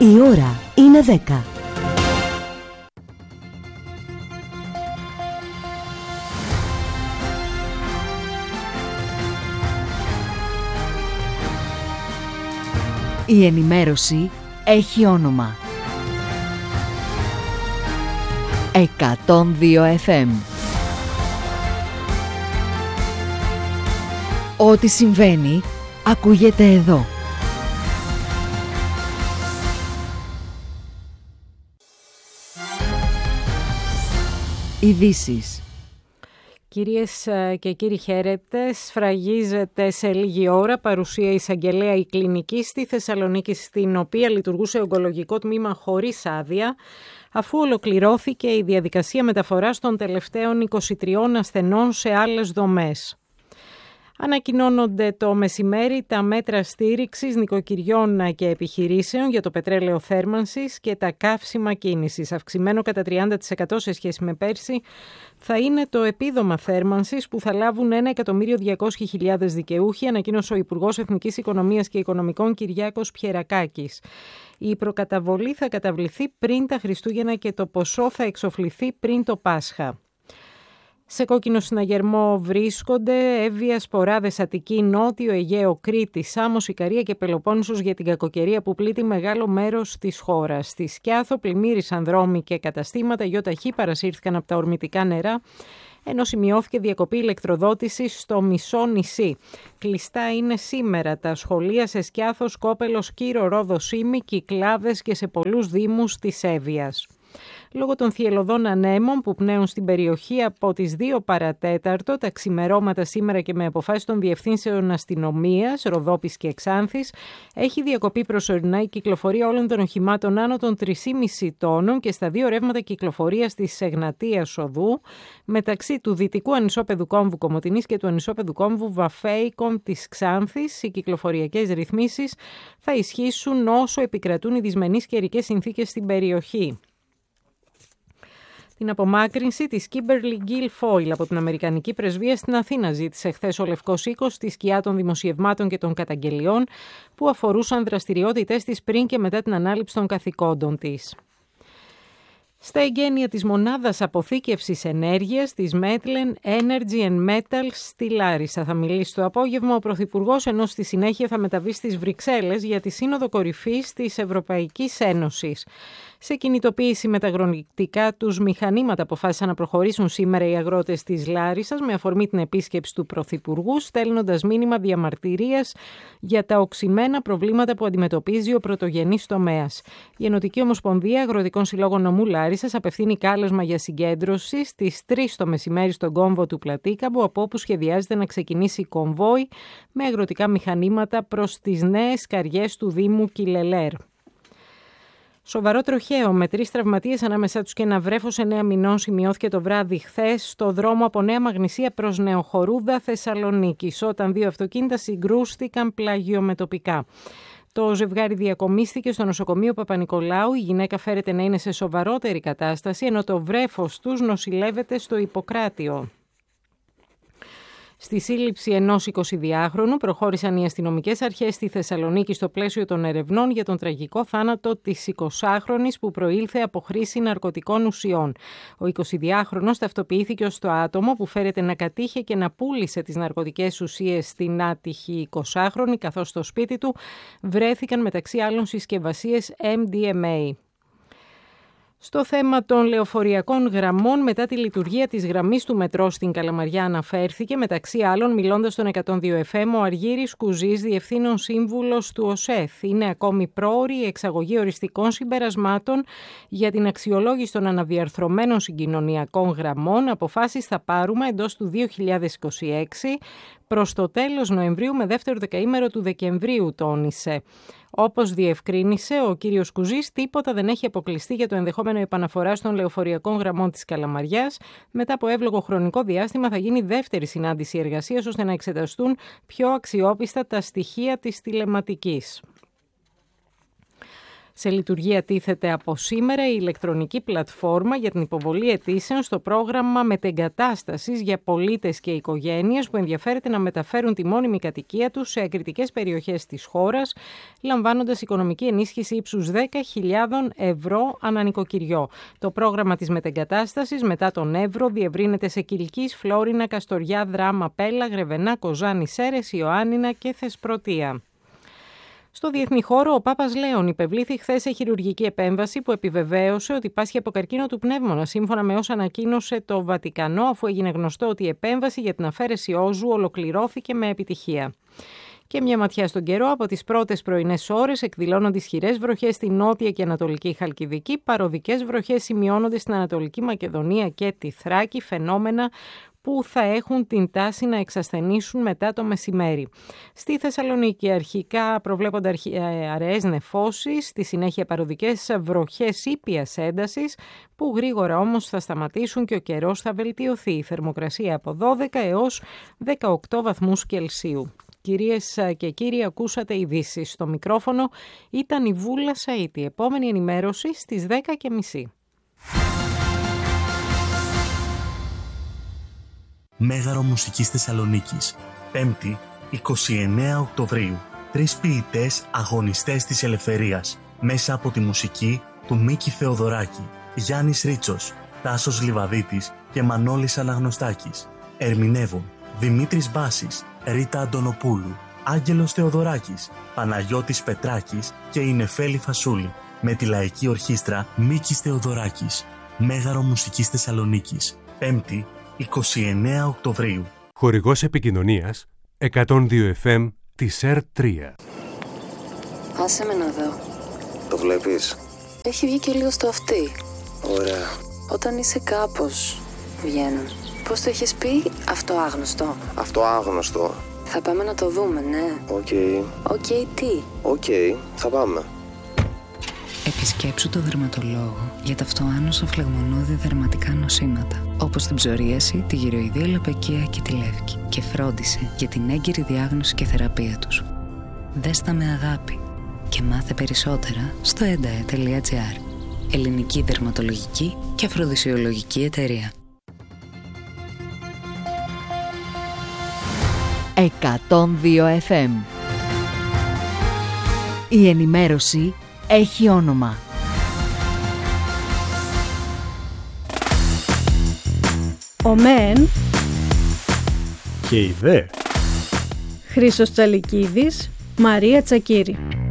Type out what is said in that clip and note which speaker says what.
Speaker 1: Η ώρα είναι 10. Η ενημέρωση έχει όνομα. 102 FM. Ό,τι συμβαίνει, ακούγεται εδώ. Ειδήσεις.
Speaker 2: Κυρίες και κύριοι, χαίρετε. Σφραγίζεται σε λίγη ώρα παρουσία εισαγγελέα η κλινική στη Θεσσαλονίκη, στην οποία λειτουργούσε ογκολογικό τμήμα χωρίς άδεια, αφού ολοκληρώθηκε η διαδικασία μεταφοράς των τελευταίων 23 ασθενών σε άλλες δομές. Ανακοινώνονται το μεσημέρι τα μέτρα στήριξης νοικοκυριών και επιχειρήσεων για το πετρέλαιο θέρμανσης και τα καύσιμα κίνησης. Αυξημένο κατά 30% σε σχέση με πέρσι θα είναι το επίδομα θέρμανσης που θα λάβουν 1.200.000 δικαιούχοι, ανακοίνωσε ο Υπουργός Εθνικής Οικονομίας και Οικονομικών Κυριάκος Πιερακάκης. Η προκαταβολή θα καταβληθεί πριν τα Χριστούγεννα και το ποσό θα εξοφληθεί πριν το Πάσχα. Σε κόκκινο συναγερμό βρίσκονται Εύβοια, Σποράδες, Αττική, Νότιο Αιγαίο, Κρήτη, Σάμος, Ικαρία και Πελοπόννησος για την κακοκαιρία που πλήττει μεγάλο μέρος της χώρας. Στη Σκιάθο πλημμύρισαν δρόμοι και καταστήματα, ΙΧ παρασύρθηκαν από τα ορμητικά νερά, ενώ σημειώθηκε διακοπή ηλεκτροδότησης στο μισό νησί. Κλειστά είναι σήμερα τα σχολεία σε Σκιάθο, Σκόπελο, Σκύρο, Ρόδο, Σύμη, Κυκλάδες και σε πολλούς δήμους της Εύβοιας. Λόγω των θυελλωδών ανέμων που πνέουν στην περιοχή από τις 2 παρατέταρτο τα ξημερώματα σήμερα και με αποφάσεις των διευθύνσεων αστυνομίας, Ροδόπης και Ξάνθης, έχει διακοπεί προσωρινά η κυκλοφορία όλων των οχημάτων άνω των 3,5 τόνων και στα 2 ρεύματα κυκλοφορίας της Εγνατίας Οδού, μεταξύ του δυτικού ανισόπεδου κόμβου Κομοτηνής και του ανισόπεδου κόμβου Βαφέικον της Ξάνθης. Οι κυκλοφοριακές ρυθμίσεις θα ισχύσουν όσο επικρατούν οι δυσμενείς καιρικές συνθήκες στην περιοχή. Την απομάκρυνση της Kimberly Guilfoyle από την Αμερικανική Πρεσβεία στην Αθήνα ζήτησε χθες ο Λευκός Οίκος στη σκιά των δημοσιευμάτων και των καταγγελιών που αφορούσαν δραστηριότητες της πριν και μετά την ανάληψη των καθηκόντων της. Στα εγγένεια της μονάδας αποθήκευσης ενέργειας της Metlen Energy and Metals στη Λάρισα θα μιλήσει το απόγευμα ο Πρωθυπουργός, ενώ στη συνέχεια θα μεταβεί στις Βρυξέλλες για τη Σύνοδο Κορυφής της Ευρωπαϊκής Ένωσης. Σε κινητοποίηση με τα αγροτικά τους μηχανήματα αποφάσισαν να προχωρήσουν σήμερα οι αγρότες της Λάρισσας με αφορμή την επίσκεψη του Πρωθυπουργού, στέλνοντας μήνυμα διαμαρτυρίας για τα οξυμένα προβλήματα που αντιμετωπίζει ο πρωτογενής τομέας. Η Ενωτική Ομοσπονδία Αγροτικών Συλλόγων Νομού Λάρισσας απευθύνει κάλεσμα για συγκέντρωση στις 3 το μεσημέρι στον κόμβο του Πλατίκαμπου, από όπου σχεδιάζεται να ξεκινήσει κομβόι με αγροτικά μηχανήματα προς τις νέες καριές του Δήμου Κιλελέρ. Σοβαρό τροχαίο με 3 τραυματίες ανάμεσά τους και ένα βρέφος 9 μηνών σημειώθηκε το βράδυ χθες στο δρόμο από Νέα Μαγνησία προς Νεοχορούδα Θεσσαλονίκης, όταν 2 αυτοκίνητα συγκρούστηκαν πλαγιομετωπικά. Το ζευγάρι διακομίστηκε στο νοσοκομείο Παπα-Νικολάου, η γυναίκα φέρεται να είναι σε σοβαρότερη κατάσταση, ενώ το βρέφος τους νοσηλεύεται στο Ιπποκράτιο. Στη σύλληψη ενός 22χρονου προχώρησαν οι αστυνομικές αρχές στη Θεσσαλονίκη στο πλαίσιο των ερευνών για τον τραγικό θάνατο της 20χρονης που προήλθε από χρήση ναρκωτικών ουσιών. Ο 22χρονος ταυτοποιήθηκε ως το άτομο που φέρεται να κατήχε και να πούλησε τις ναρκωτικές ουσίες στην άτυχη 20χρονη, καθώς στο σπίτι του βρέθηκαν μεταξύ άλλων συσκευασίες MDMA. Στο θέμα των λεωφοριακών γραμμών, μετά τη λειτουργία της γραμμής του μετρό στην Καλαμαριά αναφέρθηκε, μεταξύ άλλων, μιλώντας στον 102 FM, ο Αργύρης Κουζής, διευθύνων σύμβουλος του ΟΣΕΘ. Είναι ακόμη πρόωρη η εξαγωγή οριστικών συμπερασμάτων για την αξιολόγηση των αναδιαρθρωμένων συγκοινωνιακών γραμμών. Αποφάσεις θα πάρουμε εντός του 2026 προς το τέλος Νοεμβρίου με δεύτερο δεκαήμερο του Δεκεμβρίου, τόνισε. Όπως διευκρίνησε ο κύριος Κουζής, τίποτα δεν έχει αποκλειστεί για το ενδεχόμενο επαναφοράς των λεωφοριακών γραμμών της Καλαμαριάς. Μετά από εύλογο χρονικό διάστημα θα γίνει δεύτερη συνάντηση εργασίας ώστε να εξεταστούν πιο αξιόπιστα τα στοιχεία της τηλεματικής. Σε λειτουργία τίθεται από σήμερα η ηλεκτρονική πλατφόρμα για την υποβολή αιτήσεων στο πρόγραμμα μετεγκατάστασης για πολίτες και οικογένειες που ενδιαφέρεται να μεταφέρουν τη μόνιμη κατοικία τους σε ακριτικές περιοχές της χώρας, λαμβάνοντας οικονομική ενίσχυση ύψους 10.000 ευρώ ανά νοικοκυριό. Το πρόγραμμα της μετεγκατάστασης μετά τον Εύρο διευρύνεται σε Κιλκής, Φλόρινα, Καστοριά, Δράμα, Πέλα, Γρεβενά, Κοζάνη, Σέρες, Ιωάννινα και Θεσπρωτεία. Στο διεθνή χώρο, ο Πάπας Λέων υπευλήθη χθες σε χειρουργική επέμβαση που επιβεβαίωσε ότι πάσχει από καρκίνο του πνεύμονα, σύμφωνα με όσα ανακοίνωσε το Βατικανό, αφού έγινε γνωστό ότι η επέμβαση για την αφαίρεση όζου ολοκληρώθηκε με επιτυχία. Και μια ματιά στον καιρό, από τις πρώτες πρωινές ώρες εκδηλώνονται ισχυρές βροχές στη νότια και ανατολική Χαλκιδική, παροδικές βροχές σημειώνονται στην Ανατολική Μακεδονία και τη Θράκη, φαινόμενα που θα έχουν την τάση να εξασθενήσουν μετά το μεσημέρι. Στη Θεσσαλονίκη αρχικά προβλέπονται αραιές νεφώσεις, στη συνέχεια παροδικές βροχές ήπιας έντασης, που γρήγορα όμως θα σταματήσουν και ο καιρός θα βελτιωθεί. Η θερμοκρασία από 12 έως 18 βαθμούς Κελσίου. Κυρίες και κύριοι, ακούσατε ειδήσεις. Στο μικρόφωνο ήταν η Βούλα Σαΐτη. Επόμενη ενημέρωση στις 10:30.
Speaker 3: Μέγαρο Μουσικής Θεσσαλονίκης. 5η, 29 Οκτωβρίου. 3 ποιητές αγωνιστές της ελευθερίας. Μέσα από τη μουσική του Μίκη Θεοδωράκη, Γιάννης Ρίτσος, Τάσος Λιβαδίτης και Μανώλης Αναγνωστάκης. Ερμηνεύουν Δημήτρης Μπάσης, Ρίτα Αντωνοπούλου, Άγγελος Θεοδωράκης, Παναγιώτης Πετράκης και η Νεφέλη Φασούλη. Με τη Λαϊκή Ορχήστρα Μίκης Θεοδωράκης. Μέγαρο Μουσικής Θεσσαλονίκης. 5η, 29 Οκτωβρίου.
Speaker 4: Χορηγός επικοινωνίας 102 FM της ΕΡΤ3.
Speaker 5: Άσε με να δω.
Speaker 6: Το βλέπεις?
Speaker 5: Έχει βγει και λίγο στο αυτί.
Speaker 6: Ωραία.
Speaker 5: Όταν είσαι κάπως, βγαίνουν. Πώς το έχεις πει? Αυτοάγνωστο.
Speaker 6: Αυτοάγνωστο.
Speaker 5: Θα πάμε να το δούμε, ναι.
Speaker 6: Οκ.
Speaker 5: Τι?
Speaker 6: Θα πάμε.
Speaker 5: Επισκέψου το δερματολόγο για τα αυτοάνωσα φλεγμονώδη δερματικά νοσήματα, όπως την ψωρίαση, τη γυροειδία λαπαικία και τη λεύκη, και φρόντισε για την έγκυρη διάγνωση και θεραπεία τους. Δες τα με αγάπη και μάθε περισσότερα στο endae.gr. Ελληνική δερματολογική και αφροδισιολογική εταιρεία.
Speaker 1: 102 FM. Η ενημέρωση έχει όνομα.
Speaker 7: Ο ΜΕΝ
Speaker 8: και η ΔΕ.
Speaker 7: Χρήστος Τσαλικίδης, Μαρία Τσακύρη.